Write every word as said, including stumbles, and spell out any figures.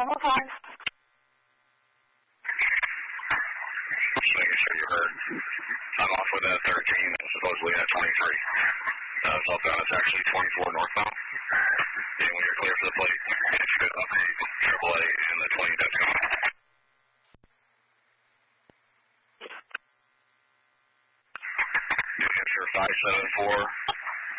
one more time. Just making sure you heard. I'm off with that thirteen, supposedly at twenty-three. Uh, southbound, it's actually twenty-four northbound. And when you're clear for the plate, it should update triple A in the twenty that's going on. New Hampshire five seven four.